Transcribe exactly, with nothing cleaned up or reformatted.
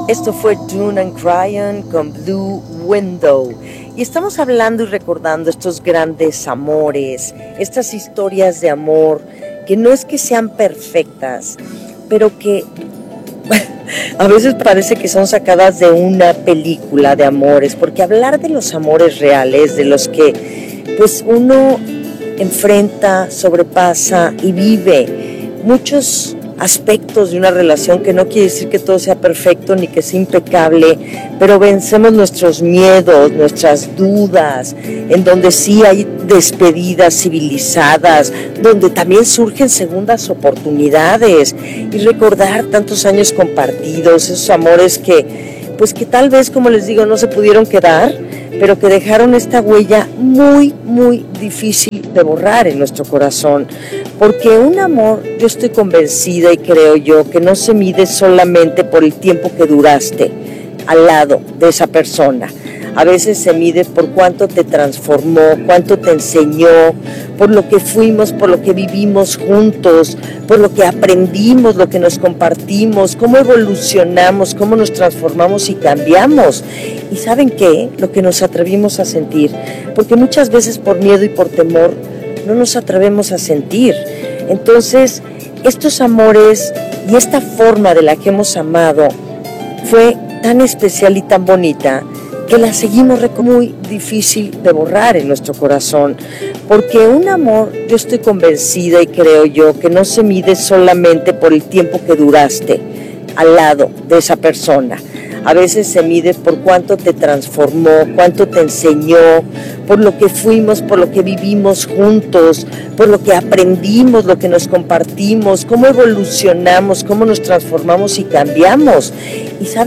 Esto fue Dune and Cryon con Blue Window. Y estamos hablando y recordando estos grandes amores, estas historias de amor, que no es que sean perfectas, pero que a veces parece que son sacadas de una película de amores, porque hablar de los amores reales, de los que pues uno enfrenta, sobrepasa y vive muchos aspectos de una relación, que no quiere decir que todo sea perfecto ni que sea impecable, pero vencemos nuestros miedos, nuestras dudas, en donde sí hay despedidas civilizadas, donde también surgen segundas oportunidades, y recordar tantos años compartidos, esos amores que, pues que tal vez, como les digo, no se pudieron quedar, pero que dejaron esta huella muy, muy difícil de borrar en nuestro corazón. Porque un amor, yo estoy convencida y creo yo, que no se mide solamente por el tiempo que duraste al lado de esa persona. A veces se mide por cuánto te transformó, cuánto te enseñó, por lo que fuimos, por lo que vivimos juntos, por lo que aprendimos, lo que nos compartimos, cómo evolucionamos, cómo nos transformamos y cambiamos. ¿Y saben qué? Lo que nos atrevimos a sentir. Porque muchas veces por miedo y por temor no nos atrevemos a sentir. Entonces, estos amores y esta forma de la que hemos amado fue tan especial y tan bonita que la seguimos muy difícil de borrar en nuestro corazón, porque un amor, yo estoy convencida y creo yo, que no se mide solamente por el tiempo que duraste al lado de esa persona. A veces se mide por cuánto te transformó, cuánto te enseñó, por lo que fuimos, por lo que vivimos juntos, por lo que aprendimos, lo que nos compartimos, cómo evolucionamos, cómo nos transformamos y cambiamos. Y ¿saben?